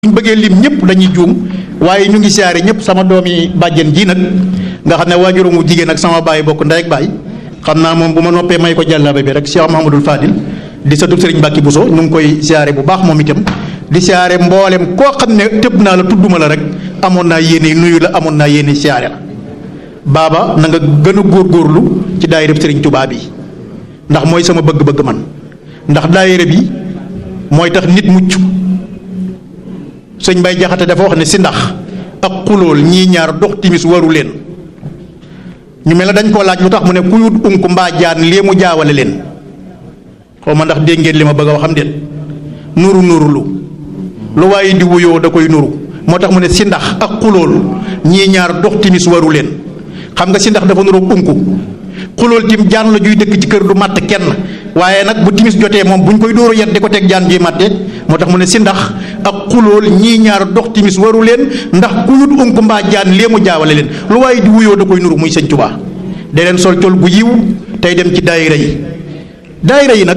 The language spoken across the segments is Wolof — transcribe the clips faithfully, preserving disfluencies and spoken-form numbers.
buñ bëggee lim ñëpp dañuy juum waaye ñu ngi siyaare ñëpp sama doomi bàjjen ji nag nga xam ne waajuru mu jigéen ak sama baay bokk ndey ak baay xam naa moom bu ma noppee may ko jàllabe bi rek Cheikh Mahamadul Fadil di sëtub Sëriñ Mbàkke Buso ñu ngi koy siyaare bu baax moom itam di siyaare mboolem koo xam ne tëb naa la tudduma la rek amoon naa yéene nuyu la amoon naa yéene siyaare la baaba na nga gën a góorgóorlu ci daayira Sëriñ Tuubaa bi ndax mooy sama bëgg-bëgg man ndax daayira bi mooy tax nit mucc sëñ Mbay Jaxate dafa wax ne si ndax ak xulool ñii ñaar dox timis waru leen ñu mel ne dañ koo laaj lu tax mu ne ku yut unk mbaa jaan lii mu jaawale leen xaw ma ndax dégg ngeen li ma bëgg a wax am déet nuru nuru lu lu waaye di wuyoo da koy nuru moo tax mu ne si ndax ak xulool ñii ñaar dox timis waru leen xam nga si ndax dafa nuru unku xulool tim jaan la juy dëkk ci kër du màtt kenn waaye nag bu timis jotee moom buñ koy dóoru yet di ko teg jaan ji màtte moo tax mu ne si ndax ak xulool ñii ñaar dox timis waru leen ndax ku yut unk mbaa jaan lee mu jaawale leen lu waaye di wuyoo da koy nuru muy sëñ Tuubaa da leen sol col gu yiw tey dem ci daayira yi daayira yi nag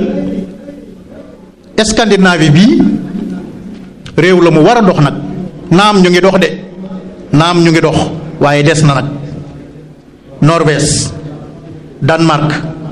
Scandinavie bii réew la mu war a dox nag naam ñu ngi dox de naam ñu ngi dox waaye des na nag Norvège Danemark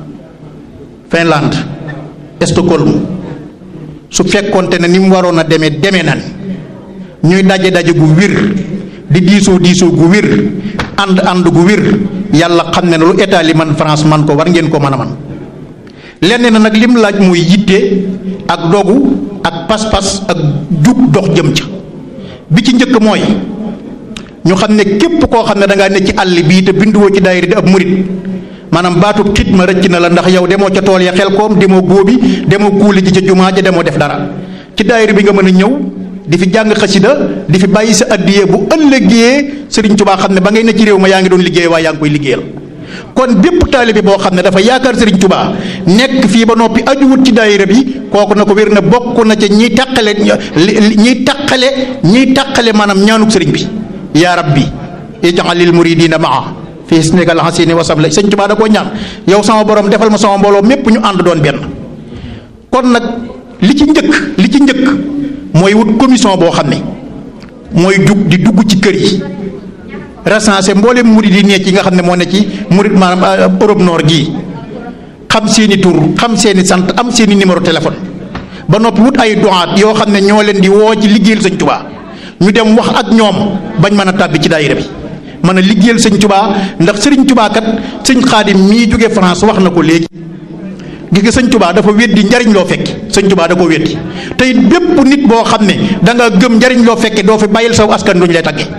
Finlande Stockholm su fekkonte ne ni mu waroon a demee demee nan ñuy daje daje gu wir di diisoo diisoo gu wir ànd ànd gu wir yàlla xam ne ne lu état li man France man ko war ngeen ko mën a man lenn na nag lim laaj muy yitte ak dogu ak pas-pas ak jug dox jëm ca bi ci njëkk mooy ñu xam ne képp koo xam ne da ngaa ne ci àll bii te binduwoo ci daayira di ab murit maanaam baatub xitma rëcc na la ndax yow demoo ca tool ya xel koom demoo góobi demoo kuuli ji ca jumaa ja demoo def dara ci daayira bi nga mën a ñëw di fi jàng xasida di fi bàyyi sa addiyee bu ëllëgee Sëriñ Tuubaa xam ne ba ngay ne ci réew ma yaa ngi doon liggéey waaye yaa ngi koy liggéeyal kon bépp taalibe boo xam ne dafa yaakaar Sëriñ Tuubaa nekk fii ba noppi ajuwut ci daayira bi kooku na ko wér na bokk na ca ñiy taqale ñiy taqale ñiy taqale maanaam ñaanuk sëriñ bi yaa rabbi ij'alil muridina maa fii Sénégal xasini wasab la sëñ Tuubaa da koo ñaan yow sama borom defal ma sama mbooloo mépp ñu ànd doon benn kon nag li ci njëkk li ci njëkk mooy wut commission boo xam ne mooy jug di dugg ci kër yi recensé mboolem murid yi nekk yi nga xam ne moo ne ci murid maanaam Europe Nord gii xam seeni tur xam seeni sant am seeni numéro téléphone ba noppi wut ay duwaat yoo xam ne ñoo leen di woo ci liggéeyal sëñ Tuubaa ñu dem wax ak ñoom bañ mën a tàbbi ci daayira bi mën a liggéeyal sëñ Tuubaa ndax sëriñ Tuubaa kat sëñ Xaadim mii jóge France wax na ko léegi gis nga sëñ Tuubaa dafa weddi njariñ loo fekki sëñ Tuubaa da ko weddi te it bépp nit boo xam ne da nga gëm njariñ loo fekke doo fi bàyyil saw askan duñ lay tagge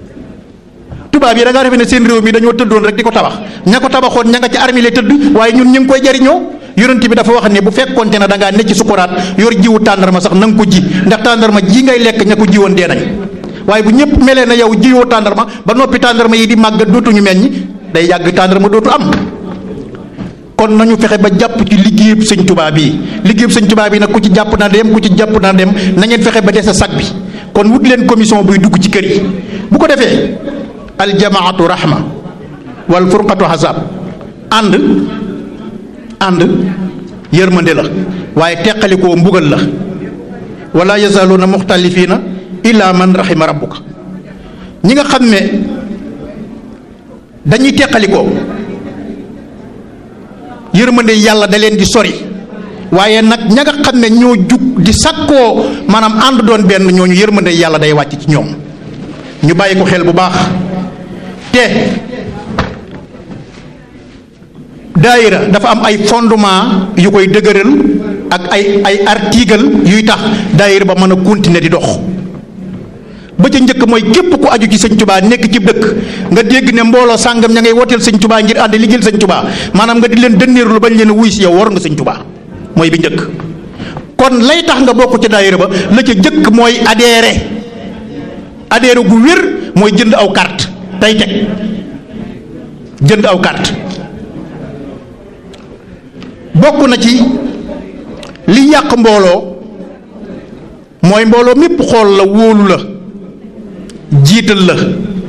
tubaab yi da ngaa defe ne seen réew mi dañoo tëddoon rek di ko tabax ña ko tabaxoon ña nga ci armée lay tëdd waaye ñun ñu ngi koy jariñoo yonent bi dafa wax ne bu fekkonte ne da ngaa necc sukuraat yor jiwu tàndarma sax na nga ko ji ndax tàndarma ji ngay lekk ña ko jiwoon dee nañ waaye bu ñëpp melee na yow jiwoo tàndarma ba noppi tàndarma yi di màgg dootuñu meññ day yàgg tàndarma dootu am kon nañu fexe ba jàpp ci liggéeyub sëñ Tuubaa bi liggéeyub sëñ Tuubaa bi nag ku ci jàpp na dem ku ci jàpp na dem na ngeen fexe ba dese sag bi kon wut leen commission buy dugg ci kër yi bu ko defee aljamaatu rahma wal furqatu hasab ànd ànd yërmande la waaye teqalikoo mbugal la wala yazaaluuna muxtalifiina illa man rahima rabbuka ñi nga xam ne dañuy teqalikoo yërmande yàlla da leen di sori waaye nag ña nga xam ne ñoo jug di sakkoo maanaam ànd doon benn ñooñu yërmande yàlla day wàcc ci ñoom ñu bàyyi ko xel bu baax te daayira dafa am ay fondement yu koy dëgëral ak ay ay article yuy tax daayira ba mën a continuer di dox ba ca njëkk mooy képp ku aju ci sëñ Tuubaa nekk ci dëkk nga dégg ne mbooloo sàngam ña ngay wooteel sëñ Tuubaa ngir ànd liggéeyal sëñ Tuubaa maanaam nga di leen dënneeru lu bañ leen a wuy si yow war nga sëñ Tuubaa mooy bi njëkk kon lay tax nga bokk ci daayira ba la ca njëkk mooy adhéré adhéré gu wér mooy jënd aw carte tey teg jënd aw carte bokk na ci li yàq mbooloo mooy mbooloo mépp xool la wóolu la jiital la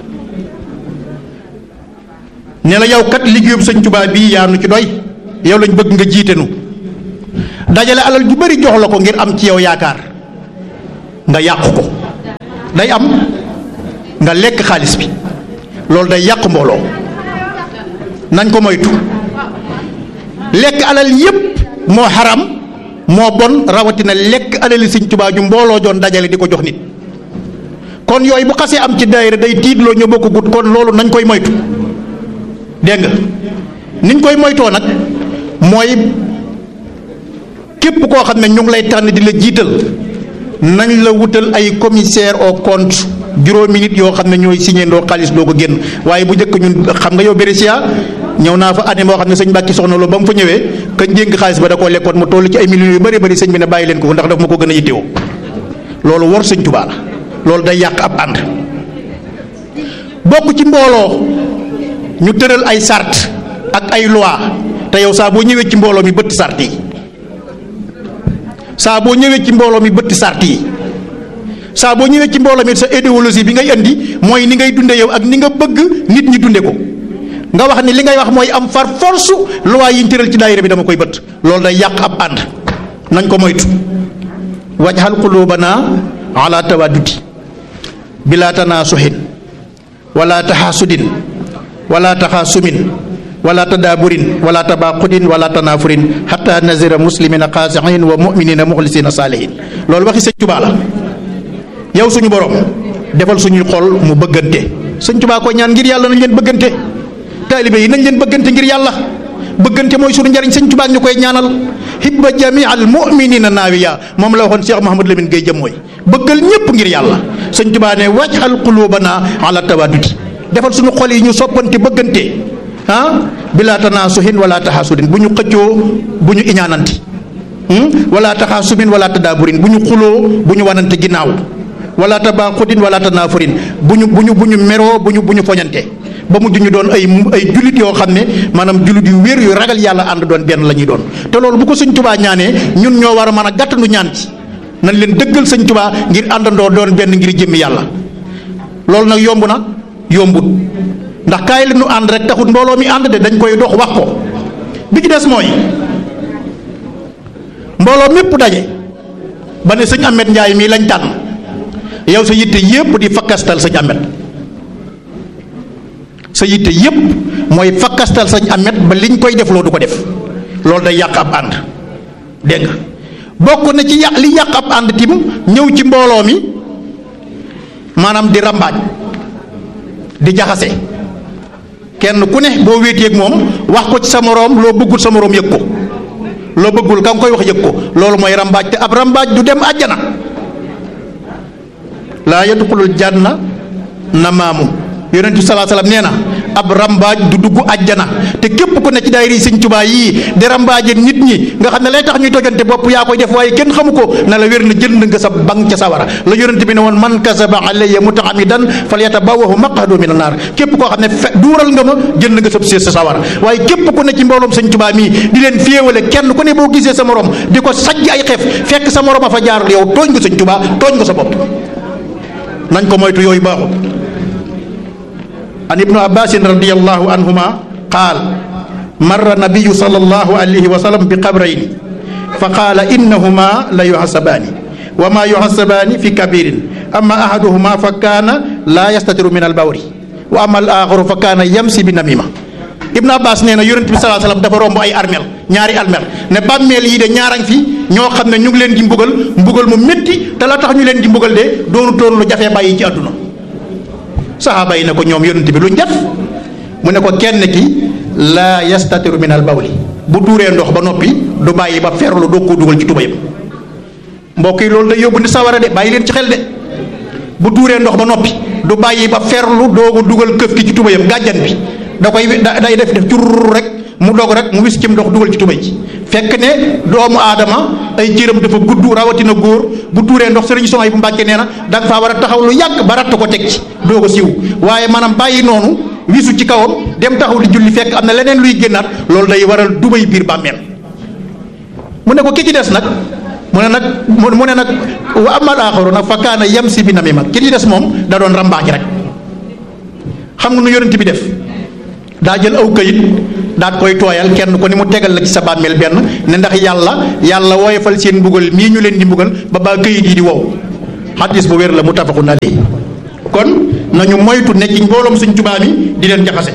ne la yow kat liggéeyub sëñ Tuubaa bii yaa nu ci doy yow lañ bëgg nga jiite nu dajale alal ju bari jox la ko ngir am ci yow yaakaar nga yàq ko day am nga lekk xaalis bi loolu day yàq mbooloo nañ ko moytu. lekk alal yépp moo xaram moo bon rawatina lekk alali Sëñ Tuubaa ju mbooloo joon dajale di ko jox nit kon yooyu bu xasee am ci daayira day tiitloo ñu bokk gut kon loolu nañ koy moytu dégg nga niñ koy moytoo nag mooy képp koo xam ne ñu ngi lay tànn di la jiital nañ la wutal ay commissaire au compte juróomi nit yoo xam ne ñooy signé ndoo xaalis doo ko génn waaye bu njëkk ñun xam nga yow Bérésia ñëw naa fa année moo xam ne sëñ Mbàkke soxna Lo ba mu fa ñëwee kañ dénk xaalis ba da koo lekkoon mu toll ci ay millions yu bëri bëri sëñ bi ne bàyyi leen ko ndax daf ma ko gën a yittewoo loolu war Sëñ Tuubaa la loolu day yàq ab ànd. bokk ci mbooloo ñu tëral ay sart ak ay loi te yow saa boo ñëwee ci mbooloo mi bëtt sart yi saa boo ñëwee ci mbooloo mi bëtt sart yi saa boo ñëwee ci mbooloo mi sa idéologie bi ngay indi mooy ni ngay dunde yow ak ni nga bëgg nit ñi dunde ko nga wax ni li ngay wax mooy am far force loi yi ñu tëral ci daayira bi dama koy bëtt loolu day yàq ab ànd nañ ko moytu. wajhal qulubana ala tawaddudi bila tanasuhin wala taxaasudin wala taxaasumin wala tadaaburin wala tabaqudin wala tanafurin hatta nazira muslimina xaasiin wa muminina muxlisina saalihin loolu waxi Sëñ Tuubaa la. yow suñu borom defal suñuy xol mu bëggante Sëñ Tuubaa ko ñaan ngir yàlla nañ leen bëggante taalibe yi nañ leen bëggante ngir yàlla bëggante mooy suñu njariñ Sëñ Tuubaa ñu koy ñaanal hibba jamial muminina naawiya moom la waxoon Cheikh Mouhamadou Lamine Gueye jëm mooy bëggal ñëpp ngir yàlla Sëñ Tuubaa ne wajhal qulubana ala tawaddudi defal suñu xol yi ñu soppante bëggante ah bila tanaasuhin wala taxaasudin bu ñu xëccoo bu ñu iñaananti wala taxaasumin wala tadaaburin bu ñu xuloo bu ñu wanante ginnaaw wala tabaqudin wala tanaafurin bu ñu bu ñu bu ñu meroo bu ñu bu ñu foñante ba mujj ñu doon ay ay jullit yoo xam ne maanaam jullit yu wér yu ragal yàlla ànd doon benn la ñuy doon te loolu bu ko Sëñ Tuubaa ñaanee ñun ñoo war a mën a gàttandu ñaan ci nañ leen dëggal Sëñ Tuubaa ngir àndandoo doon benn ngir jëmmi yàlla loolu nag yomb na yombut ndax kaay la ñu ànd rek taxut mbooloo mi ànd de dañ koy dox wax ko bi ci des mooy mbooloo mépp daje ba ne sëñ Ahmed Ndiaye mii lañ tànn yow sa yitte yépp di fakkastal sëñ Ahmed sa yitte yépp mooy fakkastal sëñ Ahmed ba liñ koy def loo du ko def loolu day yàq ab ànd dégg nga bokk na ci yàq li yàq ab ànd tim ñëw ci mbooloo mi maanaam di rambaaj di jaxase kenn ku ne boo wéetee ak moom wax ko ci sa moroom loo bëggul sa moroom yëg ko loo bëggul ka nga koy wax yëg ko loolu mooy rambaaj te ab rambaaj du dem àjjana laa yadxulul janna namaamu yonent bi salaa salaam nee na ab rambaaj du dugg àjjana te képp ku ne ci daayira Sëñ Tuubaa yii di rambaaje nit ñi nga xam ne lay tax ñuy tojante bopp yaa koy def waaye kenn xamu ko na la wér na jënd nga sa bang ca sawara la yonent bi ne woon man kasaba alayya mutaamidan falyatabawwahu maq'adahu mina naar képp koo xam ne fe duural nga ma jënd nga sa sées sa sawara waaye képp ku ne ci mbooloom Sëñ Tuubaa mii di leen féewale kenn ku ne boo gisee sa morom di ko sajj ay xef fekk sa morom a fa jaar yow tooñ nga Sëñ Tuubaa tooñ nga sa bopp nañ ko moytu yooyu baaxul. an ibnu abbasin radiallahu anhuma qaal marra nabiyu sallallahu alayhi wa sallam bi qabrayni fa qaala innahuma la yuhasabaani wa ma yuhasabaani fi kabirin amma ahaduhuma fa kaana laa yastatiru min albawri wa amma al axaru fa kaana yamsi bi namima ibnu abbas nee na yonent bi salaa sallam dafa romb ay armel ñaari armel ne bàmmeel yi de ñaarañ fi ñoo xam ne ñu ngi leen di mbugal mbugal mu métti te la tax ñu leen di mbugal de doonu toon lu jafee bàyyi ci àdduna saxaaba yi ne ko ñoom yonent bi luñ def mu ne ko kenn ki laa yastatiru min al bawli bu tuuree ndox ba noppi du bàyyi ba ferlu doo ko dugal ci tubayam mbokk yi loolu day yóbbu ni sawara de bàyyi leen ci xel de bu tuuree ndox ba noppi du bàyyi ba ferlu doo ko dugal këf ki ci tubayam gàjjan bi da koy day def def curr rek mu dog rek mu wis cim ndox dugal ci tubay ci fekk ne doomu aadama ay cëram dafa gudd rawatina góor bu tuuree ndox sëriñ Sohaybu bu Mbàkke nee na da nga faa war a taxaw lu yàgg ba ratt ko teg ci doo ko siiw waaye maanaam bàyyi noonu wisu ci kawam dem taxaw di julli fekk am na leneen luy génnaat loolu day waral dubay biir bàmmeel mu ne ko ki ci des nag mu ne nag mu ne nag wa amal aaxaru nag fa kaana yamsi bi namima ki ci des moom da doon rambaaj rek xam nga nu yonent bi def daa jël aw këyit daat koy tooyal kenn ko ni mu tegal la ci sa bàmmeel benn ne ndax yàlla yàlla woyofal seen mbugal mii ñu leen di mbugal ba baa këyit yi di wow xadis bu wér la muttafaqun alayhi. kon nañu moytu nekk ci mbooloom Sëñ Tuubaa mi di leen jaxase.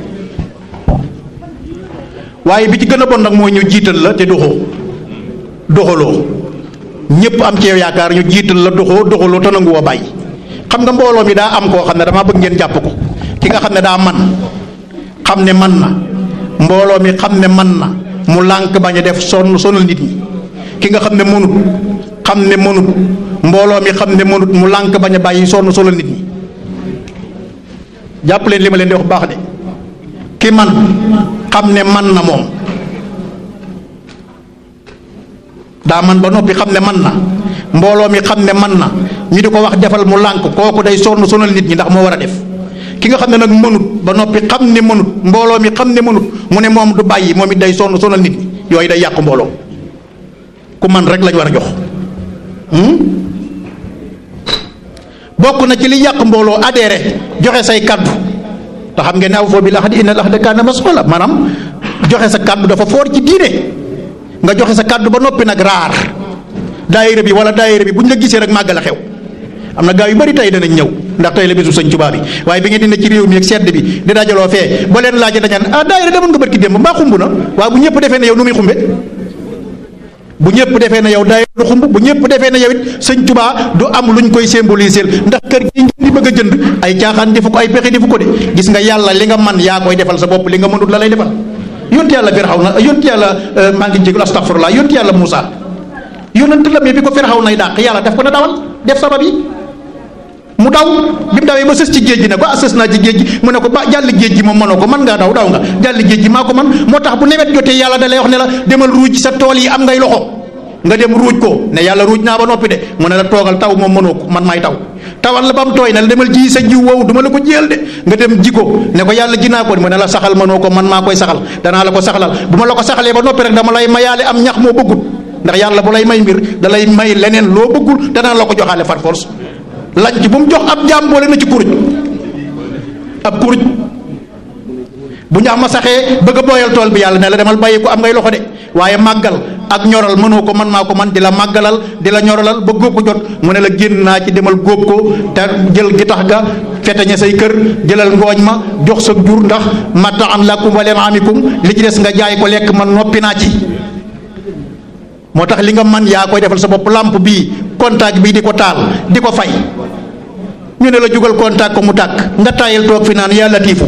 waaye bi ci gën a bon nag mooy ñu jiital la te doxoo doxaloo ñëpp am ci yow yaakaar ñu jiital la doxoo doxaloo te nangu woo bàyyi. xam nga mbooloo mi daa am koo xam ne damaa bëgg ngeen jàpp ko ki nga xam ne daa man xam ne man na mbooloo mi xam ne man na mu lànk bañ a def sonn sonal nit ñi. ki nga xam ne mënut xam ne mënut mbooloo mi xam ne mënut mu lànk bañ a bàyyi sonn sonal nit ñi. jàpp leen li ma leen di wax baax de ki man xam ne man na moom daa man ba noppi xam ne man na mbooloo mi xam ne man na ñu di ko wax defal mu lànk kooku day sonn sonal nit ñi ndax moo war a def. ki nga xam ne nag mënut ba noppi xam ne mënut mbooloo mi xam ne mënut mu ne moom du bàyyi moom it day sonn sonal nit ñi yooyu day yàq mbooloo ku man rek lañ war a jox. bokk na ci li yàq mbooloo adhéré joxe say kaddu te xam ngeen ne awfoo bil ahdi innal ahda kaana mas'uula maanaam joxe sa kaddu dafa foor ci diine nga joxe sa kaddu ba noppi nag raar daayira bi wala daayira bi bu ñu la gisee rek màggal a xew. am na gaa yu bari tey danañ ñëw ndax tey la bésu Sëñ Tuubaa bi waaye bi ngeen di ne ci réew mi ak sedd bi di dajaloo fee ba leen laajee dañaan ah daayira demoon nga barki démb mbaa xumb na waaye bu ñëpp defee ne yow nu muy xumbe bu ñëpp defee ne yow daayira du xumb bu ñëpp defee ne yow it Sëñ Tuubaa du am luñ koy symboliser ndax kër gi ngeen di bëgg a jënd ay caaxaan defu ko ay pexe defu ko de gis nga yàlla li nga man yaa koy defal sa bopp li nga mënut la lay defal. yonent yàlla Firawna yonent yàlla maa ngi jégalu astaghfirullah yonent yàlla Muusaa yonent la mais bi ko Firawna nay dàq yàlla def ko na dawal def sabab yi mu daw bi mu dawee ba sës ci géej gi ne ko ah sës naa ci géej gi mu ne ko ba jàll géej gi moom mënoo ko mën ngaa daw daw nga jàll géej gi maa ko man moo tax bu nawet jotee yàlla da lay wax ne la demal ruuj sa tool yi am ngay loxo nga dem ruuj ko ne yàlla ruuj naa ba noppi de mu ne la toogal taw moom mënoo ko man maay taw tawal la ba mu tooy ne la demal ji sa jiw woowu du ma la ko jiyal de nga dem ji ko ne ko yàlla ji naa ko mu ne la saxal mënoo ko man maa koy saxal danaa la ko saxalal bu ma la ko saxalee ba noppi rek dama lay mayaale am ñax moo bëggut ndax yàlla bu lay may mbir da lay may leneen loo bëggul danaa la ko joxaale far force lañ ci bu mu jox ab jaam boole na ci kuruj ab kuruj bu ñax ma saxee bëgg a booyal tool bi yàlla ne la demal bàyyi ko am ngay loxo de waaye màggal ak ñoral mënoo ko man maa ko man di la màggalal di la ñoralal ba góob ko jot mu ne la génn naa ci demal góob ko te jël gi tax ga feteñe say kër jëlal ngooñ ma jox sa jur ndax mata'an lakum wa li an'amikum li ci des nga jaay ko lekk man noppi naa ci. moo tax li nga man yaa koy defal sa bopp lampe bii contact bii di ko taal di ko fay ñu ne la jugal contact ko mu tàkk nga tayal toog fi naan yaa latiifu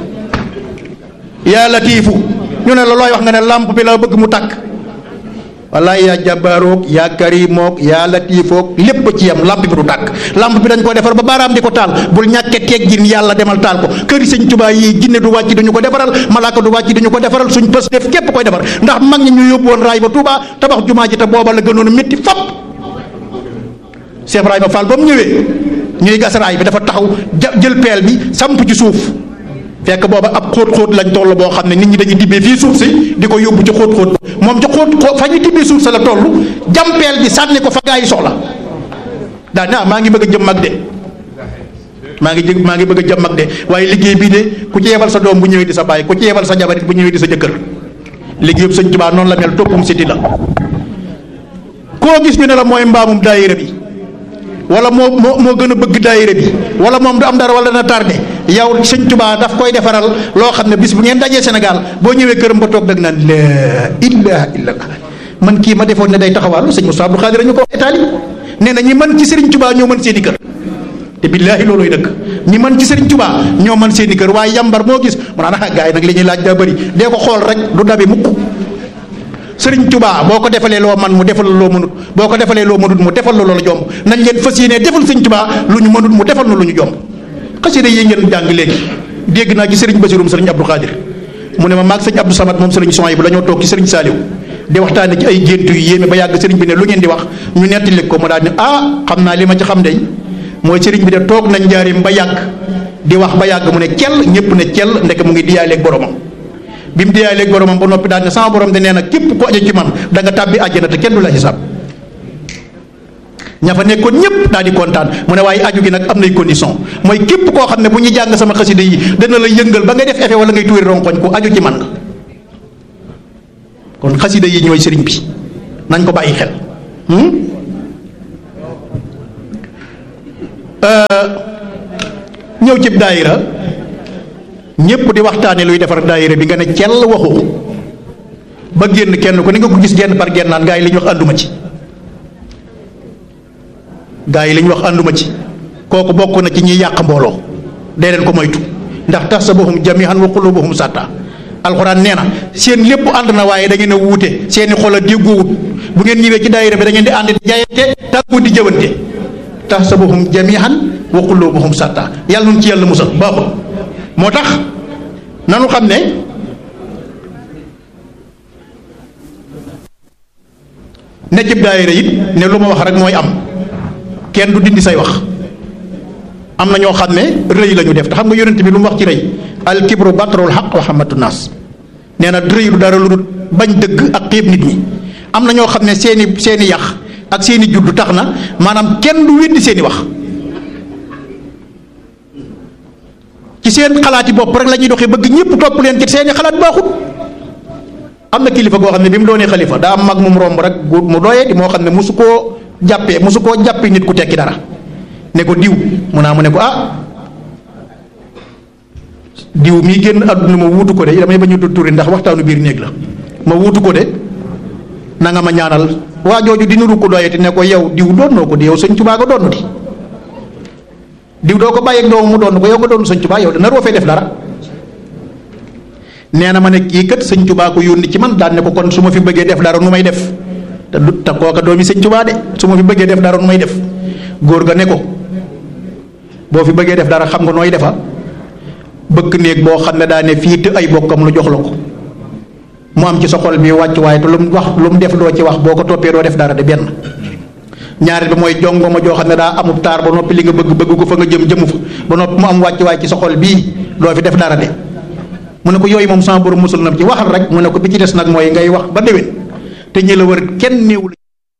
yaa latiifu ñu ne la looy wax nga ne lampe bi la bëgg mu tàkk wallaay yaa jabaaroog yaa karimoog yaa latiifoog lépp ci yam lampe bi du tàkk lampe bi dañ ko defar ba baaraam di ko taal bul ñàkke teggin yàlla demal taal ko këri Sëñ Tuubaa yi jinne du wàcc duñu ko defaral malaaka du wàcc duñu ko defaral suñ pës def képp koy defar ndax mag ñi ñu yóbbu woon raay ba Touba tabax jumaa ji te booba la gënoon a métti fop Cheikh Ibrahima Fall ba mu ñëwee ñuy gas raay bi dafa taxaw jël peel bi samp ci suuf fekk booba ab xóot-xóot lañ toll boo xam ne nit ñi dañuy tibbee fii suuf si di ko yóbbu ci xóot-xóot moom ci xóot fa ñu tibbee suuf sa la toll jàmpeel bi sànni ko fa gaa yi soxla daal ne ah maa ngi bëgg a jëm mag de maa ngi jë maa ngi bëgg a jëm mag de waaye liggéey bii de ku ci yebal sa doom bu ñëwee di sa bàyyi ku ci yebal sa jabarit bu ñëwee di sa jëkkër liggéeyub Sëñ Tuubaa noonu la mel toppum siti la koo gis ñu ne la mooy mbaamum daayira bi wala moo moo moo gën a bëgg daayira bi wala moom du am dara wala dana tardé yow Sëñ Tuubaa daf koy defaral loo xam ne bis bu ngeen dajee Sénégal boo ñëwee këram ba toog dag naan laa ilaaha illallah man kii ma defoon ne day taxawal sëñ Moussa Abdou Khadir ñu ko Italie nee na ñi mën ci Sëriñ Tuubaa ñoo mën seeni kër te billaahi looloy dëkk ñi mën ci Sëriñ Tuubaa ñoo mën seeni kër waaye yambar moo gis mu naan ah gars yi nag li ñuy laaj daa bëri dee ko xool rek du dabi mukk Sëriñ Tuubaa boo ko defalee loo man mu defal la loo mënut boo ko defalee loo mënut mu defal la loola jomb nañ leen fas yéenee defal Sëriñ Tuubaa lu ñu mënut mu defal na lu ñu jomb xasida yi ngeen jàng léegi dégg naa ci Sëriñ Basirum Sëriñ Abdou Khadir mu ne ma maag Sëriñ Abdou Samad moom Sëriñ Souhaïbou dañoo toog ci Sëriñ Saliou di waxtaane ci ay gént yu yéeme ba yàgg sëriñ bi ne lu ngeen di wax ñu nettali ko mu daal ne ah xam naa li ma ci xam de mooy sëriñ bi de toog nañ njaarim ba yàgg di wax ba yàgg mu ne cell ñëpp ne cell ndek mu ngi diyaaleeg boromam bi mu diyaaleeg boromam ba noppi daal ne sama borom de nee na képp ko aju ci man da nga tàbbi àjjana te kenn du la xisaab ña fa nekkoon ñëpp daal di kontaan mu ne waaye aju gi nag am nay condition mooy képp koo xam ne bu ñu jàng sama xasida yi dana la yëngal ba ngay def effet wala ngay tuuri ronkoñ ku aju ci man nga kon xasida yi ñooy sëriñ bi nañ ko bàyyi xel ñëw cib daayira ñépp di waxtaane luy defar daayira bi nga ne cell waxu ba génn kenn ko ni nga ko gis genn par genn naan gaa yi li ñu wax ànduma ci gaa yi li ñu wax ànduma ci kooku bokk na ci ñiy yàq mbooloo dee leen ko moytu ndax tahsabuhum jami'an wa qulubuhum shatta alxuraan nee na seen lépp ànd na waaye da ngeen a wuute seeni xol a déggoowut bu ngeen ñëwee ci daayira bi da ngeen di ànd di jaayante tàggu di jëwante tahsabuhum jami'an wa qulubuhum shatta yàlla nun ci yàlla musal baaxul moo tax nanu xam ne ne cib daayira it ne lu ma wax rek mooy am kenn du dindi say wax am na ñoo xam ne rëy la ñu def te xam nga yonent bi lu mu wax ci rëy al kibru batrul xaq wa xamatu naas nee na rëy du dara lu dul bañ dëgg ak xiib nit ñi am na ñoo xam ne seeni seeni yax ak seeni juddu tax na maanaam kenn du weddi seeni wax ci seen xalaati bopp rek la ñuy doxee bëgg ñëpp topp leen ci seeni xalaat baaxut am na kilifa goo xam ne bi mu doonee xalifa daa am mag mu romb rek mu doyee di moo xam ne mosu koo jàppee mosu koo jàppee nit ku tekki dara ne ko diw mu naa mu ne ko ah diw mii génn àdduna ma wuutu ko de damay bañ a turi ndax waxtaanu biir néeg la ma wuutu ko de na nga ma ñaanal waa jooju di nuru ko doyati ne ko yow diw doon noo ko di yow sëñ Tuubaa nga doon di diw doo ko bàyyeeg doomu mu doon ko yow nga doon sëñ Tuubaa yow dana roo fee def dara nee na ma ne kii kat sëñ Tuubaa ko yónni ci man daan ne ko kon su ma fi bëggee def dara nu may def te du te kooka doomi sëñ Tuubaa de su ma fi bëggee def dara nu may def góor ga ne ko boo fi bëggee def dara xam nga nooy defa bëkk néeg boo xam ne daa ne fii te ay bokkam lu jox la ko mu am ci sa xol bi wàcc waaye te lu mu wax lu mu def doo ci wax boo ko toppee doo def dara de benn ñaareel bi mooy jongo ma joo xam ne daa amul taar ba noppi li nga bëgg bëgg ko fa nga jëm jëmu fa ba noppi mu am wàcc waaye ci sa xol bii doo fi def dara de mu ne ko yooyu moom sama borom musul na ci waxal rek mu ne ko bi ci des nag mooy ngay wax ba déwén te ñi la wër kenn néewul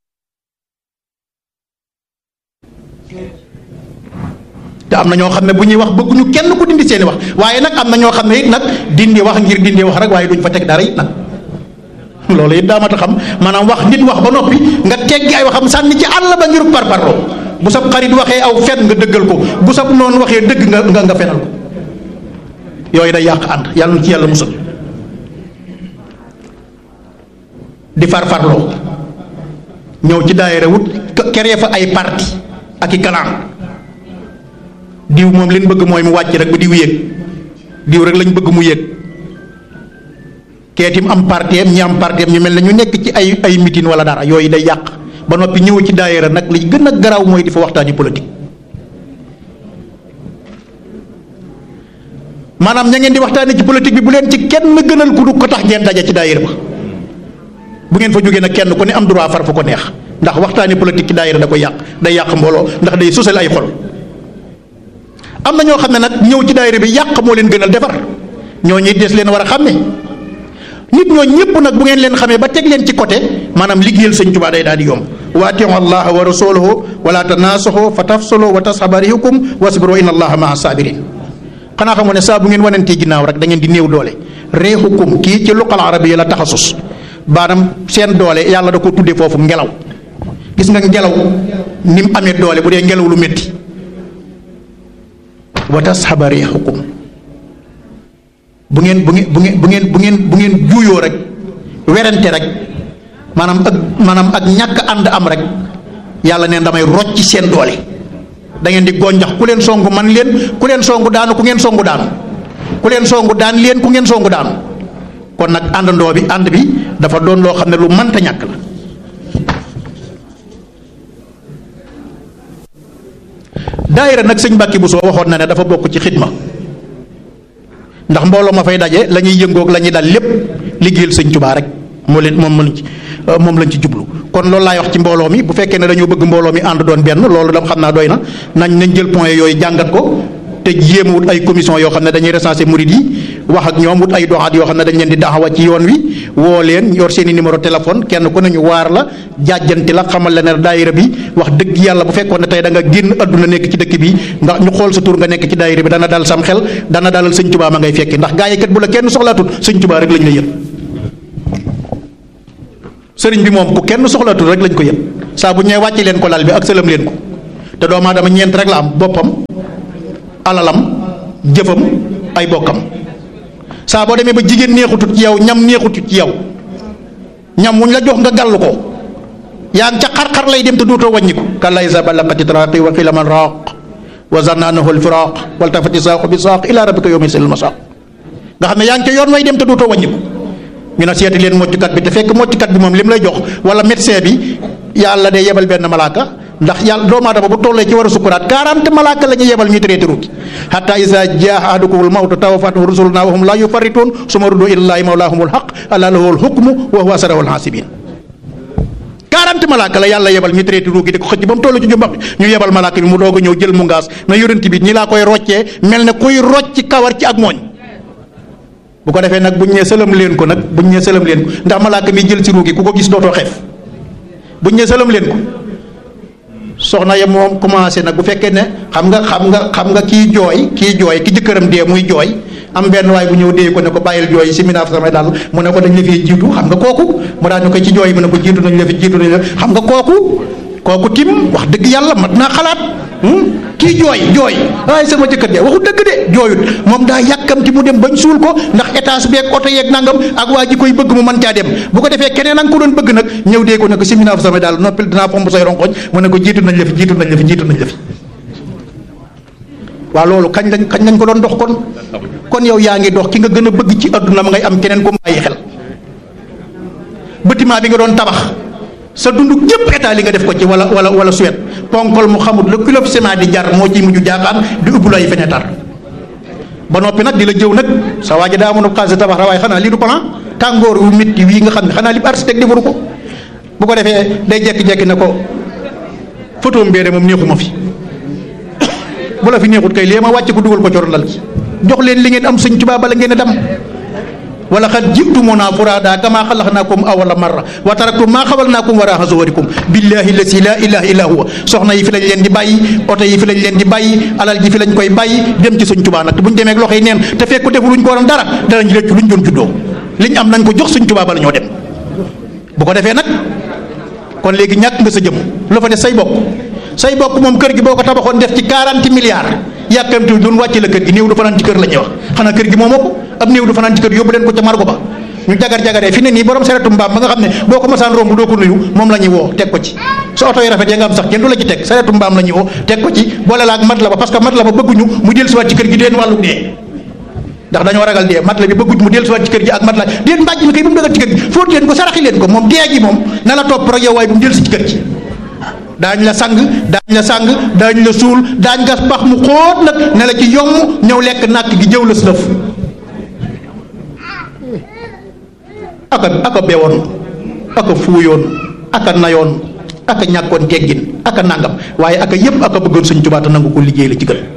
te am na ñoo xam ne bu ñuy wax bëgguñu kenn ku dindi seeni wax waaye nag am na ñoo xam ne it nag dindi wax ngir dindi wax rek waaye duñ fa teg dara it nag loolu it daa mat a xam maanaam wax nit wax ba noppi nga teggi ay waxam sànni ci àll ba ngir parparloo bu sab xarit waxee aw fen nga dëggal ko bu sab noonu waxee dëgg nga nga nga fenal ko yooyu day yàq ànd yàlla na ci yàlla musal di farfarloo ñëw ci daayira wut keree fa ay parti ak i kalaan diw moom leen bëgg mooy mu wàcc rek ba diw yéeg diw rek lañ bëgg mu yéeg keetim am parteem ñi am parteem ñu mel ne ñu nekk ci ay ay mitin wala dara yooyu day yàq ba noppi ñëw ci daayira nag li gën a garaaw mooy di fa waxtaani politique maanaam ña ngeen di waxtaani ci politique bi bu leen ci kenn gënal ku du ko tax ngeen daje ci daayira ba bu ngeen fa jógee nag kenn ku ne am droit far fu ko neex ndax waxtaani politique ci daayira da koy yàq day yàq mbooloo ndax day sosal ay xol am na ñoo xam ne nag ñëw ci daayira bi yàq moo leen gënal defar ñoo ñuy des leen war a xàmme nit ñoo ñëpp nag bu ngeen leen xamee ba teg leen ci côté maanaam liggéeyal sëñ Tuubaa day daal di yomb wa atiu allaha wa rasulahu wala tanaasaxu fa tafsalo wa tasxaba rihukum wasbiru inna allaha maa sabirin xanaa xamoo ne saa bu ngeen wanantee ginnaaw rek da ngeen di néew doole reexukum kii ci luqal arabiya la taxasus baanaam seen doole yàlla da ko tuddee foofu ngelaw gis nga ngelaw ni mu amee doole bu dee ngelaw lu métti wa tasxaba rihukum bu ngeen bu ngeen bu ngeen bu ngeen bu ngeen bu ngeen juuyoo rek werante rek maanaam ak maanaam ak ñàkk ànd am rek yàlla neen damay rocc seen doole da ngeen di gonjax ku leen songu man leen ku leen songu daanu ku ngeen songu daanu ku leen songu daan leen ku ngeen songu daanu kon nag àndandoo bi ànd bi dafa doon loo xam ne lu mënta ñàkk la daayira nag sëñ Mbàkke Buso waxoon na ne dafa bokk ci xidma ndax mbooloo ma fay daje la ñuy yëngoog la ñuy dal lépp liggéeyal sëñ Tuubaa rek moo leen moom lañ ci moom lañ ci jublu kon loolu laay wax ci mbooloo mi bu fekkee ne dañoo bëgg mbooloo mi ànd doon benn loolu dama xam naa doy na nañ nañ jël point yooyu jàngat ko te jéem wut ay commission yoo xam ne dañuy recenser murid yi wax ak ñoom wut ay doxaat yoo xam ne dañ leen di daxawa ci yoon wi woo leen yor seen i numéro téléphone kenn ku nañu waar la jàjjanti la xamal la ne daayira bi wax dëgg yàlla bu fekkoon ne tey da nga génn adduna nekk ci dëkk bi ndax ñu xool sa tur nga nekk ci daayira bi dana dal sam xel dana dalal sëñ Tuubaa ma ngay fekki ndax gaa yi kat bu la kenn soxlaatut sëñ Tuubaa rek lañ la yën sëriñ bi moom ku kenn soxlaatul rek lañ ko yën saa bu ñëwee wàcce leen ko lal bi ak sëlam leen ko te doomu aadama ñeent rek la am: boppam, alalam, jëfam, ay bokkam. saa boo demee ba jigéen neexutut ci yow, ñam neexutut ci yow, ñam wuñ la jox nga gàll ko, yaa ngi ca xar-xar lay dem te dootoo wàññiku. kallaa izaa balagati taraaqi wa qiila man raaq wa zanna annahu al-firaaq waltafati saaqu bi saaq ilaa rabbika yawma izin al-masaaq. nga xam ne yaa ngi ca yoon way dem te dootoo wàññiku. ñu ne seeti leen mocckat bi te fekk mocckat bi moom li mu lay jox wala médecin bi yàlla day yebal benn malaaka, ndax yàlla doomu aadama bu tollee ci war a sukkuraat quarante malaaka la ñuy yebal ñuy traité ruugi. hatta izaa jaa ahadukumul mawtu tawaffatuhu rusulunaa wa hum laa yufarrituun summa rudduu ilallaahi mawlaahumul haqq alaa lahul hukmu wa huwa asrarul haasibiin. quarante malaaka la yàlla yebal ñu traité ruugi di ko xëcc ba mu toll ci jumbax bi ñu yebal malaaka bi mu doog a ñëw jël mu ngaas na yonent bi ñi laa koy roccee mel ne kuy rocc kawar ci ak mooñ. bu ko defee nag buñ ñee sëlam leen ko nag buñ ñee sëlam leen ko ndax malaaka mi jël ci ruugi ku ko gis dootoo xeef. buñ ñee sëlam leen ko soxna ya moom commencé nag bu fekkee ne xam nga xam nga xam nga kii jooy kii jooy ki jëkkëram dee muy jooy am benn waay bu ñëw dee ko ne ko bàyyil jooy si minaaf samay daal mu ne ko dañ la fi jiitu xam nga kooku mu daan ñu koy ci jooy mu ne ko jiitu nañ la fi jiitu nañ la xam nga kooku kooku tim wax dëgg yàlla mat naa xalaat. kii jooy jooy waaye sama jëkkër de waxu dëgg de jooyut moom daa yàkkamti mu dem bañ suul ko ndax étage beeg oto yeeg nangam ak waa ji koy bëgg mu mën caa dem bu ko defee keneen a nga ko doon bëgg nag ñëw dee ko ne ko simina fa sama daal noppil dinaa fomb say ronkoñ mu ne ko jiitu nañ la fi jiitu nañ la fi jiitu nañ la fi. waaw loolu kañ lañ kañ lañ ko doon dox kon kon yow yaa ngi dox ki nga gën a bëgg ci adduna ma ngay am keneen ko bàyyi xel. bâtiment bi nga doon tabax sa dundu gépp état li nga def ko ci wala wala wala suwet ponkol mu xamul le kilo ciment di jar moo ciy mujj jaaxaan di ubbi lay fenêtre ba noppi nag di la jëw nag sa waa ji daa amoon xaalis tabax waaye xanaa lii du plan tàngoor wu métti wii nga xam ne xanaa li architecte defaru ko. bu ko defee day jekki-jekki ne ko photo mbéere moom neexuma fi bu la fi neexut kay lii ma wàcce ko dugal ko coro lal ci jox leen li ngeen am Sëñ Tuubaa bala ngeen a dem. wala xad ji'tumuunaa furaadaa kamaa xalaqnaakum awwala marra wa taraktum maa xawalnaakum waraa'a zuhurikum billaahi llazii laa ilaaha illaa huwa. soxna yi fi lañ leen di bàyyi oto yi fi lañ leen di bàyyi alal ji fi lañ koy bàyyi dem ci Sëñ Tuubaa nag te buñ demee ak loxo yi neen te fekk ko defu luñ ko waroon dara danañ rëccu luñ doon juddoo liñ am nañ ko jox Sëñ Tuubaa bala ñoo dem. bu ko defee nag kon léegi ñàkk nga sa jëm lu fa des say bokk say bokk moom kër gi boo ko tabaxoon def ci quarante milliards yàkkamti duñ wàcce la kër gi néew du fanaan ci kër la ñuy wax xanaa kër gi moo moo ko ab néew du fanaan ci kër yóbbu leen ko ca margo ba ñu jagar jagaree fi ne nii borom saretu mbaam ba nga xam ne boo ko masaan romb doo ko nuyu moom la ñuy woo teg ko ci sa oto yi rafet ya nga am sax kenn du la ci teg saretu mbaam la ñuy woo teg ko ci boole la ak mat la ba parce que mat la ba bëgguñu mu dellu siwaat ci kër gi deen wàllu dee ndax dañoo ragal dee mat la bi bëgguñ mu dellu siwaat ci kër gi ak mat la deen mbàjj mi kay bu mu dëggal ci kër gi fóot leen ko saraxi leen ko moom dee gi moom na la topp rek yow waaye bu mu dellu si ci kër gi daañ la sang daañ la sang daañ la suul daañ gas pax mu xóot nag ne la ci yomb ñëw lekk nàkk gi jëw la si lëf aka aka bewoon aka fuuyoon aka nayoon aka ñàkkoon teggin aka nàngam waaye aka yépp aka bëggoon Sëñ Tuubaa te nangu ko liggéey la ci gën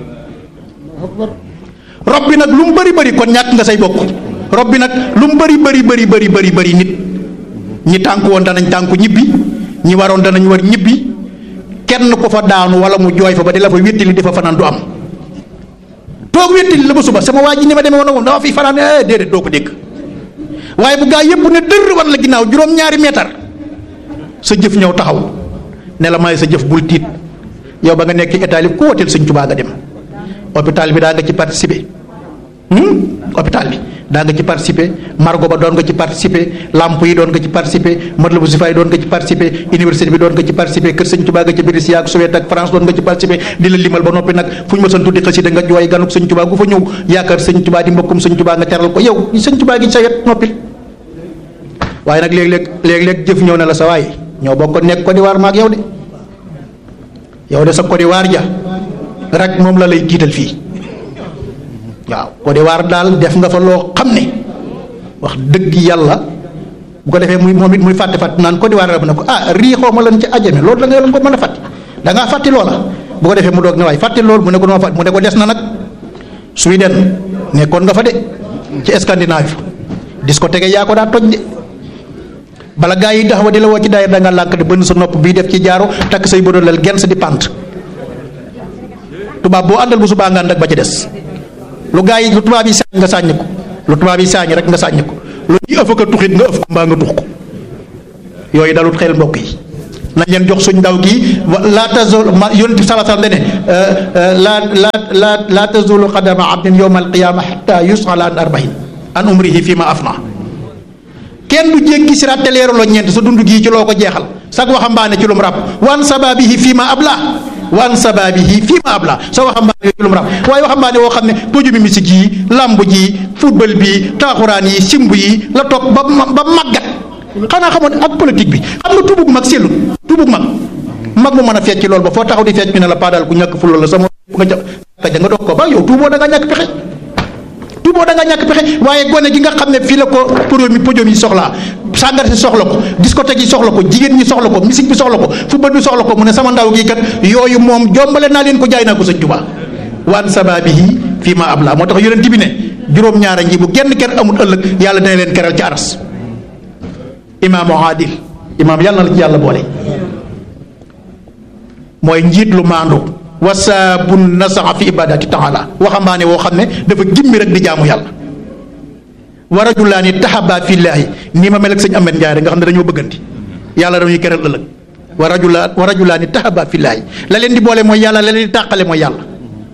rob bi nag lu mu bëri bëri kon ñàkk nga say bokk rob bi nag lu mu bëri bëri bëri bëri bëri bëri nit ñi tànku woon danañ tànku ñibbi ñi waroon danañ war ñibbi kenn ko fa daanu wala mu jooy fa ba di la fa wéttali di fa fanaan du am toog wéttali la ba suba sama waa ji ni ma demee woon na moom dama fi fanaan eh déedéet doo ko dégg waaye bu gaa yëpp ne dër war la ginnaaw juróom-ñaari meetar sa jëf ñëw taxaw ne la may sa jëf bul tiit yow ba nga nekk état li ku wooteel Sëñ Tuubaa nga dem hôpital bi daa nga ci participer hôpital bi daa nga ci participer margo ba doon nga ci participer lamp yi doon nga ci participer Matlaboul Chifaay doon nga ci participer université bi doon nga ci participer kër Sëñ Tuubaa nga ci Brescia ak Suède ak France doon nga ci participer di la limal ba noppi nag fu ñu ma san tuddi xasida nga jooy ganuk Sëñ Tuubaa gu fa ñëw yaakaar Sëñ Tuubaa di mbokkum Sëñ Tuubaa nga teral ko yow Sëñ Tuubaa gi sa wet noppil waaye nag léeg-léeg léeg-léeg jëf ñëw na la sa waay ñoo bokk nekk Côte d'Ivoire maag yow de yow de sa Côte d'Ivoire ja rek moom la lay tiital fii waaw Côte d'Ivoire daal def nga fa loo xam ne wax dëgg yàlla bu ko defee muy moom it muy fàtte fàtte naan Côte d'Ivoire rek ne ko ah rii xaw ma lan ci ajame loolu da nga lan ko mën a fàtte da ngaa fàtte loola bu ko defee mu doog ne waay fàtte loolu mu ne ko noo fàtte mu ne ko des na nag Sweden nekkoon nga fa de ci Scandinavie discothèque yaa ko daa toj de bala gaa yi taxaw di la woo ci daayir da nga lànk de bënn sa nopp bii def ci jaaro takk say bëdooleel genn sa di pant tubaab boo àndal bu subaa nga ànd ak ba ci des lu gaa yi lu tubaab yi saañ nga sàññ ko lu tubaab yi saañ rek nga sàññ ko lu ñuy ëff ko tuxit nga ëff ko mbaa nga tux ko yooyu dalut xel mbokk yi nañ leen jox suñ ndaw gi laa tazul ma yonent bi sallallahu alayhi wasallam ne laa laa laa laa tazulu qadama abdin yawma alqiyama hatta yusala an arba'in an umrihi fi ma afna kenn du jéggi siraat te leeraloo ñeent sa dund gii ci loo ko jeexal sag waxambaane ci lu mu rab wan sababihi fi ma abla wan sababihi fi ma abla sa waxambaane ci lu mu rab waaye waxambaane woo xam ne poju mi musique yi lamb ji football bi taaxuraan yi simb yi la toog ba ba màggat xanaa xamoon ak politique bi xam nga tubug mag sellut tubug mag mag mu mën a fecc loolu ba foo taxaw di fecc ñu ne la paadal ku ñàkk fulla la sama nga ja nga doog ko ba yow tuuboo da nga ñàkk pexe tuuboo da nga ñàkk pexe waaye gone gi nga xam ne fii la ko podium yi podium yi soxlaa sàngar si soxla ko discothèque yi soxla ko jigéen ñi soxla ko musique bi soxla ko football bi soxla ko mu ne sama ndaw gi kat yooyu moom jombale naa leen ko jaay naa ko sëñ Tuubaa waan sababihi fii ma abla moo tax yonent bi ne juróom-ñaara ngi bu genn ker amul ëllëg yàlla dina leen keral ci aras imaamu adil imaam yàlla na la ci yàlla boole mooy njiit lu maandu wasaabun nasaxa fi ibadati taala waxambaane woo xam ne dafa gimmi rek di jaamu yàlla wa rajulaani tahaba fillaahi nii ma mel ak sëñ Ahmed Ndiaye rek nga xam ne dañoo bëgganti yàlla dañuy keral ëllëg wa rajula wa rajulaani tahaba fillaahi la leen di boole mooy yàlla la leen di tàqale mooy yàlla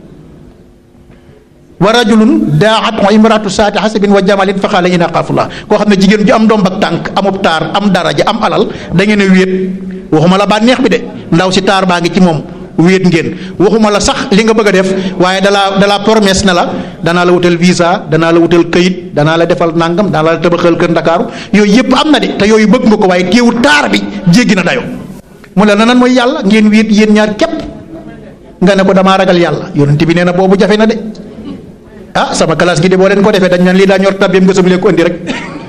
wa rajulun daat imraatu saati xasabin wa jamalin fa xaala ina xaafullah koo xam ne jigéen ju am ndomb ak tànk amub taar am daraja am alal da ngeen a wéet waxuma la bànneex bi de ndaw si taar baa ngi ci moom wéet ngeen waxuma la sax li nga bëgg a def waaye dalaa dalaa promesse na la danaa la wutal visa danaa la wutal këyit danaa la defal nangam danaa la tabaxal kër Ndakaaru yooyu yëpp am na de te yooyu bëgg nga ko waaye téewul taar bi jéggi na dayo mu la nan mooy yàlla ngeen wéet yéen ñaar képp nga ne ko damaa ragal yàlla yonent bi nee na boobu jafe na de ah sama classe gi de boo leen ko defee dañ naan lii daa ñor tab yam nga sëmlee ko andi rek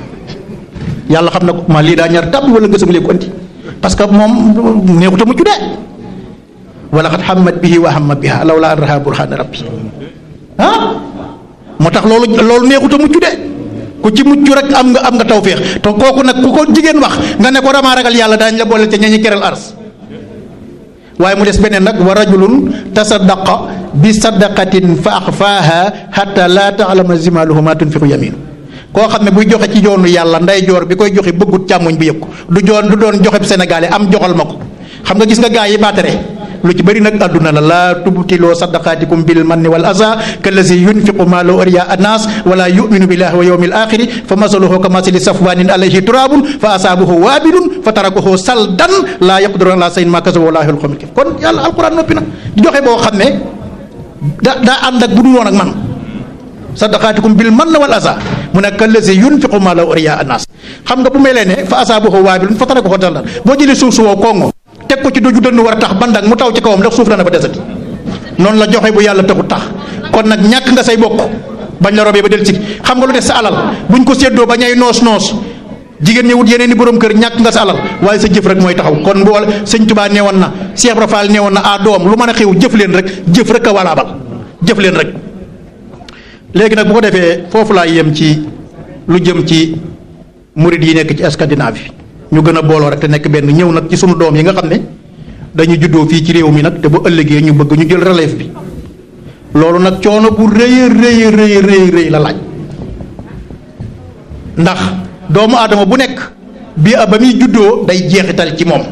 yàlla xam na ko ma lii daa ñor tab wala nga sëmlee ko andi parce que moom neexut a mucc de wala xat xammat bihi wa hamma biha lawla an raha burhana rabbi ah moo tax loolu loolu neexut a mucc de ku ci mucc rek am nga am nga tawféex te kooku nag ku ko jigéen wax nga ne ko damaa ragal yàlla daañ la boole ca ñañi keral ars waaye mu des beneen nag wa rajulun tasaddaqa bi sadaqatin fa axfaaha hatta laa taalama zimaluhu ma tunfiqu yaminu koo xam ne buy joxe ci yoonu yàlla ndeyjoor bi koy joxe bëggut càmmoñ bi yëg ko du joon du doon joxe sénégalais am joxal ma ko xam nga gis nga gaa yi baatare lu ci bëri nag àdduna la laa tubtiloo sadaqaatikum bil manni wal aza kallazi yunfiqu maalahu riyaa annaas wala yuminu billahi wa yawmil axiri fa masaluhu ka masali safwanin alayhi turabun fa asaabuhu waabilun fa tarakuhu saldan laa yaqdiruuna alaa shay'in maa kasabu wallaahu al-ghaniyyul hamiid kon yàlla alquran noppi na joxe boo xam ne da daa ànd ak bu dul woon ak man sadaqaatikum bil manni wal aza mu ne kallazi yunfiqu maalahu riyaa annaas xam nga bu mel ne fa asaabuhu waabilun fa tarakuhu saldan boo jëlee suuf su wow kongo teg ko ci doju dënn war a tax bandak mu taw ci kawam ndax suuf dana fa desati noonu la joxe bu yàlla taxut tax kon nag ñàkk nga say bokk bañ la robee ba del ci xam nga lu des sa alal buñ ko séddoo ba ñay noos noos jigéen ñi wut yeneen i borom kër ñàkk nga sa alal waaye sa jëf rek mooy taxaw kon bu wala sëñ Tuubaa nee woon na Cheikh Ibra Fall nee woon na a doom lu mën a xew jëf leen rek jëf rek a walaabal jëf leen rek léegi nag bu ko defee foofu laa yem ci lu jëm ci murid yi nekk ci Scandinavie ñu gën a booloo rek te nekk benn ñëw nag ci sunu doom yi nga xam ne dañu juddoo fii ci réew mi nag te bu ëllëgee ñu bëgg ñu jël relève bi loolu nag coono bu rëy rëy rëy rëy rëy la laaj ndax doomu aadama bu nekk bi ba muy juddoo day jeexital ci moom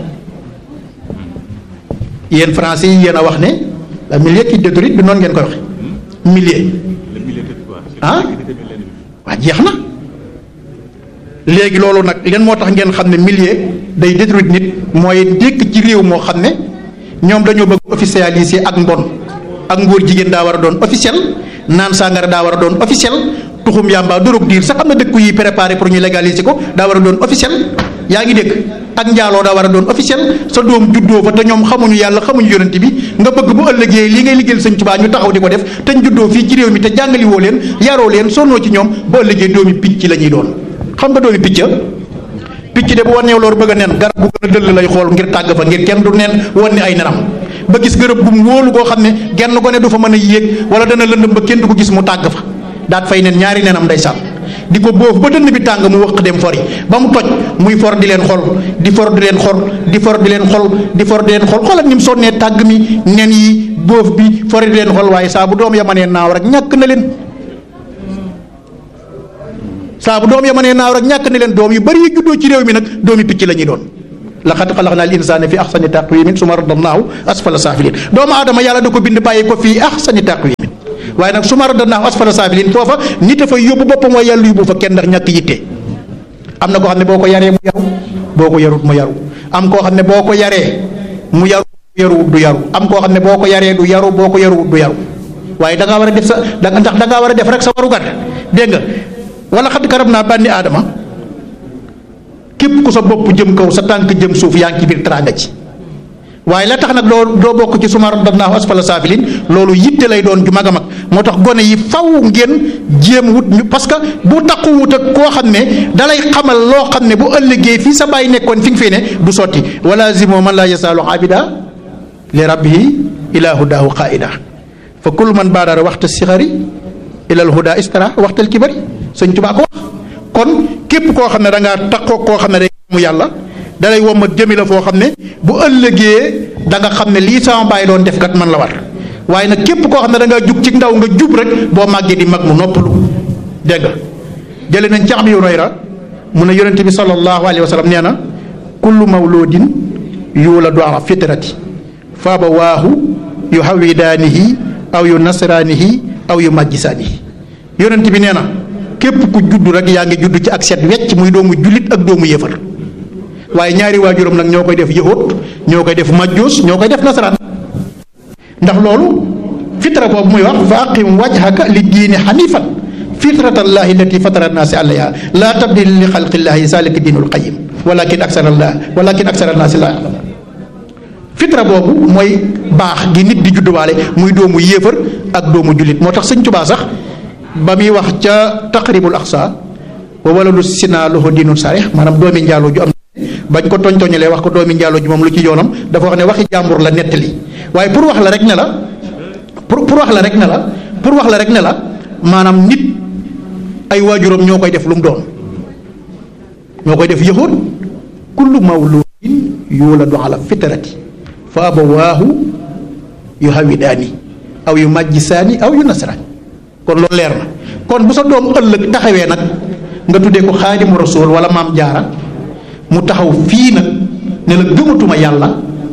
yéen français yi yéen a wax ne la milieu qui détruit du noonu ngeen koy waxe milieu ah waa jeex na léegi loolu nag leen moo tax ngeen xam ne milieu day détruire nit mooy dëkk ci réew moo xam ne ñoom dañoo bëgg officialiser ak mbon ak ngóor jigéen daa war a doon officiel naan sàngara daa war a doon officiel tuxum yàmba dorog diir sax am na dëkk yi préparé pour ñu légaliser ko daa war a doon officiel yaa ngi dégg ak njaaloo daa war a doon officiel sa doom juddoo fa te ñoom xamuñu yàlla xamuñu yonent bi nga bëgg bu ëllëgee li ngay liggéeyal Sëñ Tuubaa ñu taxaw di ko def te ñu juddoo fii ci réew mi te jàngali woo leen yaroo leen sonnoo ci ñoom bu ëllëgee doomi picc la ñuy doon xam nga doomi picc picc de bu waneew loolu bëgg a nen garab bu gën a dëll lay xool ngir tàgg fa ngir kenn du nen wan ni ay nenam ba gis gërëb bu mu wóolu koo xam ne genn ko ne du fa mën a yéeg wala dana lëndëm ba kenn du ko gis mu tàgg fa daat fay nen ñaari nenam ndeysaan di ko boofu ba dënn bi tàng mu wëq dem fori ba mu toj muy for di leen xol di for di leen xol di for di leen xol di for di leen xol xoolal ni mu sonnee tàgg mi nen yi boof bi fori di leen xol waaye saa bu doom ya mënee naaw rek ñàkk na leen saa bu doom ya mënee naaw rek ñàkk na leen doom yu bari yu juddoo ci réew mi nag doomi picc la ñuy doon laqad xalaqna al insana fi ahsani taqwimin summa radadnahu asfala safilin doomu aadama yàlla da ko bind bàyyi ko fii ahsani taqwimin waaye nag summa radadnahu asfala safilin foofa nit a fay yóbbu boppam waaye yàlla yóbbu fa kenn ndax ñàkk yitte am na koo xam ne boo ko yaree mu yaru boo ko yarut mu yaru am koo xam ne boo ko yaree mu yaru yaruwut du yaru am koo xam ne boo ko yaree du yaru boo ko yaruwut du yaru waaye da ngaa war a def sa da ndax da ngaa war a def rek sa warugar dégg nga wala xat karab naa bànni aadama képp ku sa bopp jëm kaw sa tànk jëm suuf yaa ngi ci biir teraanga ci waaye la tax nag doo doo bokk ci summa radadnaahu asfala saafiliin loolu yitte lay doon ju mag a mag moo tax gone yi faw ngeen jéem wut ñu parce que bu taquwut ak koo xam ne dalay xamal loo xam ne bu ëllëgee fii sa bàyyi nekkoon fi nga fii ne du sotti wala zimo man laa yasaalu abida li rabbihi ila hudahu qaida fa kullu man baadara waxta sixari ilal huda istara waxtal kibari sëñ Tuubaa ko wax kon képp koo xam ne da ngaa taqoo koo xam ne day mu yàlla dalay wommat jëmi la foo xam ne bu ëllëgee da nga xam ne lii sama bàyyi doon def kat man la war waaye nag képp koo xam ne da ngaa jug ci ndaw nga jub rek boo màggee di mag mu noppalu dégg nga jële nañ ci Abi Hurayra mu ne yonente bi sallallahu alayhi wa sallam nee na kullu mawludin yuladu ala fitrati fa abawaahu yu hawidaanihi aw yu nasraanihi aw yu majjisaanihi yonente bi nee na képp ku judd rek yaa ngi judd ci ak set wecc muy doomu jullit ak doomu yëfar waaye ñaari waajuram nag ñoo koy def yahud ñoo koy def majjuus ñoo koy def nasaraan ndax loolu fitra boobu muy wax fa aqim wajhaka li diini xanifan fitratallahi allati fatara naasi alayha laa tabdila li xalqillahi zalika diinul qayim walakin aksara allah walakin aksara naasi laa ya'lamun fitra boobu mooy baax gi nit di judduwaale muy doomu yéefar ak doomu jullit moo tax sëñ Tuubaa sax ba muy wax ca taqribul aqsa wa waladu sina lahu diinun sarih maanaam doomi njaaloo ju am bañ ko tooñ tooñalee wax ko doomi njaaloo ji moom lu ci yoonam dafa wax ne waxi jàmbur la nettali waaye pour wax la rek ne la pour pour wax la rek ne la pour wax la rek ne la maanaam nit ay waajuram ñoo koy def lu mu doon ñoo koy def yahud kullu mawludin yuladu ala fitrati fa abawaahu yu hawidaani aw yu majjisaani aw yu nasraani kon loolu leer na kon bu sa doom ëllëg taxawee nag nga tuddee ko xaadimu rasul wala maam jaara mu taxaw fii nag ne la gëmatuma yàlla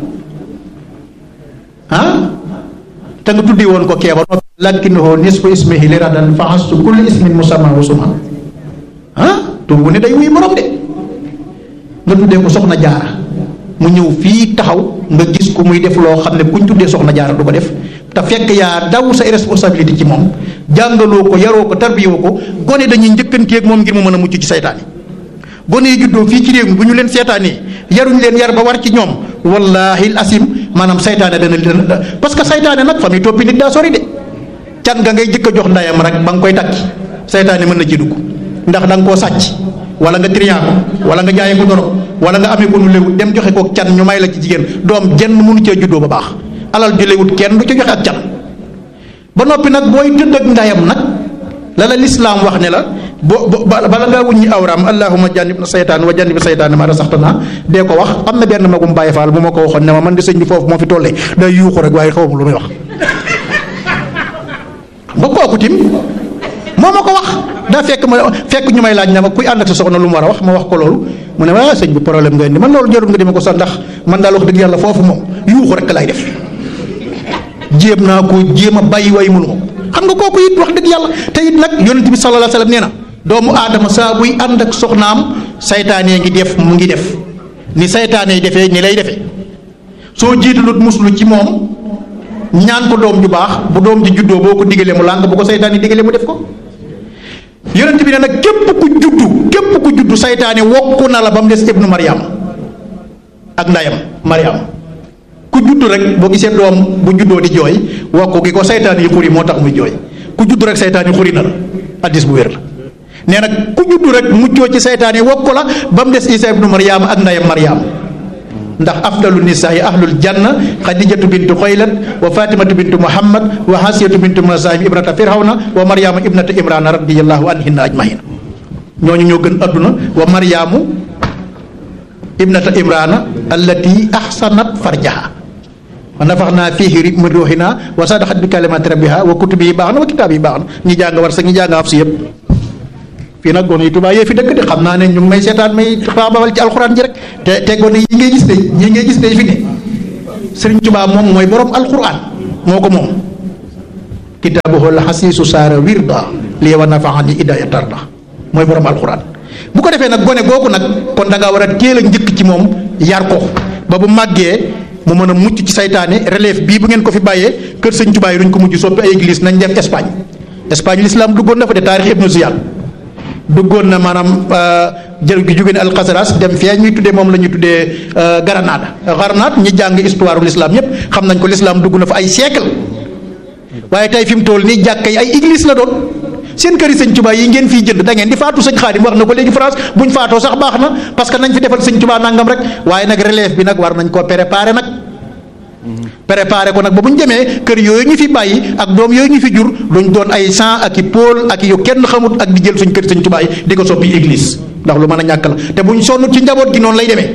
ah te nga tuddi woon ko keeba noppi lakinnahu nisfu ismihi li radan fa hastu kulli ismin musamma wa suma ah tuubu ne day wuy borom de nga tuddee ko soxna jaara mu ñëw fii taxaw nga gis ko muy def loo xam ne kuñ tuddee soxna jaara du ko def te fekk yaa daw sa responsabilité ci moom jàngaloo ko yaroo ko tarbiyoo ko gone dañuy njëkkanteeg moom ngir mu mën a mucc ci saytaan yi gone yi juddoo fii ci réew mi bu ñu leen seetaanee yaruñ leen yar ba war ci ñoom wallahi asim maanaam saytaane dana dana parce que saytaane nag fa muy toppi nit daa sori de can nga ngay jëkk a jox ndayam rek ba nga koy takki saytaane mën na ci dugg ndax da nga koo sàcc wala nga trian ko wala nga jaayee ko dorog wala nga amee ko nu léwut dem joxe ko can ñu may la ci jigéen doom jenn mënu cee juddoo ba baax alal ju léwut kenn du ci joxe ak can ba noppi nag booy tëdd ak ndayam nag la la lislaam wax ne la bo bala ngaa wuññi awraam allahumma jannib na saytaan wa jannib saytaan ma rasaxtana dee ko wax am na benn magum Baye Fall bu ma ko waxoon ne ma man di sëñ bi foofu moo fi tollee day yuuxu rek waaye xaw ma lu muy wax ba kooku tim moo ma ko wax daa fekk ma fekk ñu may laaj ne ma kuy ànd ak sa soxna lu mu war a wax ma wax ko loolu mu ne ma sëñ bi problème nga indi man loolu jarul nga di ma ko sax ndax man daal wax dëgg yàlla foofu moom yuuxu rek lay def jéem naa ko jéem a bàyyi way mënu ma ko xam nga kooku it wax dëgg yàlla te it nag yonent bi sallallahu alayhi wa sallam nee na doomu aadama saa buy ànd ak soxnaam saytaanee ngi def mu ngi def ni saytaanee defee ni lay defee soo jiitalut muslu ci moom ñaan ko doom ju baax bu doom ji juddoo boo ko digalee mu làng bu ko saytaane digalee mu def ko yonent bi ne nag képp ku juddu képp ku juddu saytaane wokku na la ba mu des ibnu Mariam ak ndayam Mariam ku juddu rek boo gisee doom bu juddoo di jooy wokku gi ko saytaan yi xuri moo tax muy jooy ku juddu rek saytaan yi xuri na la addis bu wér la nee nag ku juddu rek muccoo ci saytaan yi wokku la ba mu des Isa ibnu Mariam ak ndayam Mariam ndax afdalu nisaa yi ahlul janna xadijatu bintu xoylat wa fatimatu bintu muhammad wa hasiyatu bintu masaim ibnata firhawna wa mariama ibnata imrana radiyallahu anhinna ajmahin ñooñu ñoo gën adduna wa mariamu ibnata imrana allati ahsanat farjaha wa nafaxna fihi min ruhina wa sadaqat bi kalimati rabbiha wa kutubi yi baax na wa kitaab yi baax na ñi jàng war sa ñi jàng af si yëpp fii nag gone yi Tuubaa yee fi dëkk de xam naa ne ñu ngi may seetaan may xaabawal ci alxuraan ji rek te te gone yi ngay gis de ñii ngay gis de fi ne Sëriñ Tuubaa moom mooy borom alxuraan moo ko moom kitaabuhu al-hasiisu saara wirda lii wa nafaani idaaya tarda mooy borom alxuraan. bu ko defee nag gone googu nag kon da ngaa war a teel a njëkk ci moom yar ko ba bu màggee mu mën a mucc ci saytaane relève bii bu ngeen ko fi bàyyee kër Sëñ Tuubaa yi duñ ko mujj soppi ay église nañ dem Espagne Espagne l'islam duggoon na fa de taarix Ibnu Ziyad duggoon na maanaam jël gi jóge ne alxasaras dem fee ñuy tuddee moom la ñuy tuddee Granada Granada ñi jàng histoire u l'islam ñëpp xam nañ ko l'islam dugg na fa ay siècle waaye tey fi mu toll nii jàkka yi ay église la doon seen këri Sëñ Tuubaa yi ngeen fiy jënd da ngeen di faatu sëñ Xaadim wax na ko léegi France buñ faatoo sax baax na parce que nañ fi defal Sëñ Tuubaa nangam rek waaye nag relève bi nag war nañ koo préparer nag préparer ko nag ba bu ñu demee kër yooyu ñu fi bàyyi ak doom yooyu ñu fi jur duñ doon ay sang ak i pôle ak yu kenn xamut ak di jël suñ kër Sëñ Tuubaa yi di ko soppi église ndax lu mën a ñàkk la te buñ sonn ci njaboot gi noonu lay demee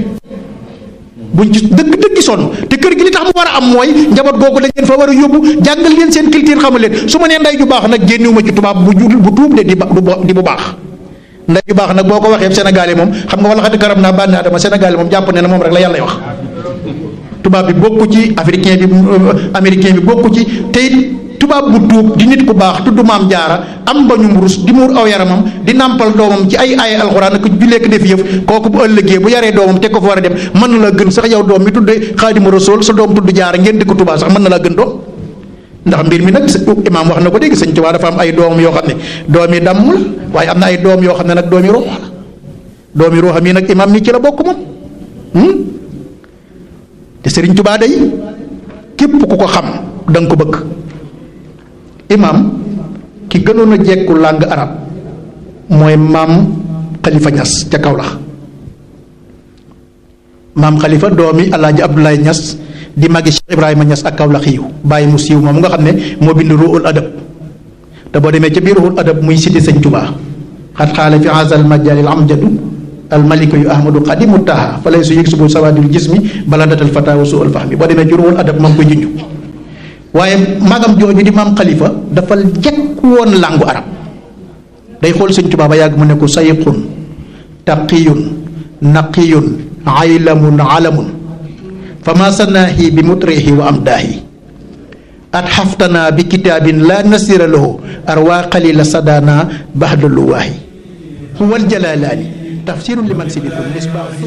buñ ci dëgg dëgg sonn te kër gi li tax mu war a am mooy njaboot googu dañ leen fa war a yóbbu jàngal leen seen culture xamal leen su ma nee nday ju baax nag génniwuma ci tubaab bu jul bu tuub de di di bu baax nday ju baax nag boo ko waxee Sénégalais moom xam nga wala xati karam naa bànni adama Sénégalais moom jàpp ne na moom rek la yàlla wax tubaab bi bokku ci africain bi américain bi bokku ci te it tubaab bu tuub di nit ku baax tudd maam jaara am bañu mburus di muur aw yaramam di nàmpal doomam ci ay ay alxuraan ak ju lekk def yëf kooku bu ëllëgee bu yaree doomam teg ko fa war a dem mën na la gën sax yow doom mi tudde Xaadimu Rasuul sa doom tudd jaara ngeen dëkk Tuubaa sax mën na laa gën doom ndax mbir mi nag imaam wax na ko dégg Sëñ Tuubaa dafa am ay doomam yoo xam ne doom yi damm la waaye am na ay doom yoo xam ne nag doom yi ruux la doom yi ruuxam yi nag imaam mi ci la bokk moom te Sëriñ Tuubaa day képp ku ko xam da nga ko bëgg imaam ki gënoon a jekku langue arab mooy maam Khalifa Niass ca Kaolack maam Khalifa doomi Alaaji Abdoulaye Niass di magi Cheikh Ibrahima Niass ak Kaolack yiw bàyyi mu siiw moom nga xam ne moo bind ruuxul adab te boo demee ca biir ruuxul adab muy cité Sëñ Tuubaa xat xaale fi azal majalil amjadu almaliku yu ahmadu xadimu taha fa lay su yëg subu sawadul jismi bala datal fata wa su al fahmi boo demee ci ruuxul adab maa ngi koy junj waaye magam jooju di maam Khalifa dafa jekk woon làngu arab day xool Sëñ Tuubaa ba yàgg mu ne ko sayqun taqiyun naqiyun aylamun alamun fa ma sanaahi bi mutrihi wa amdaahi at xaftana bi kitaabin la nasira lahu arwa qalila sadana baxda luwaahi huwa aljalalaani tafsirun liman sibikum